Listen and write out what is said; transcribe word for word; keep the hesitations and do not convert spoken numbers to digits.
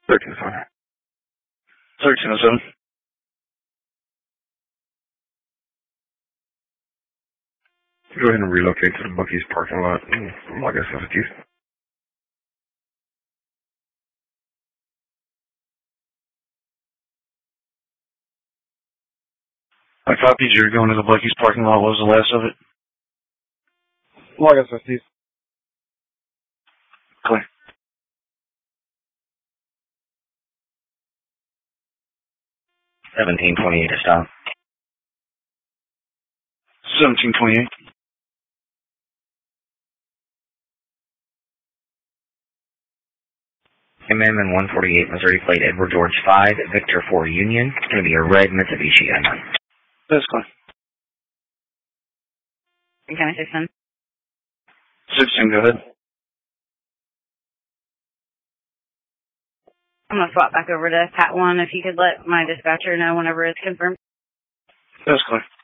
thirteen oh seven. thirteen oh seven. Go ahead and relocate to the Buc-ee's parking lot. Like I said, you. I copied you're going to the Buc-ee's parking lot. What was the last of it? Like I said, Steve. Clear. seventeen twenty-eight to stop. seventeen twenty-eight. M M and one forty-eight Missouri plate Edward George five, Victor four Union. It's going to be a red Mitsubishi M M. That's clear. County sixteen. sixteen, go ahead. I'm going to swap back over to Pat one if you could let my dispatcher know whenever it's confirmed. That's clear.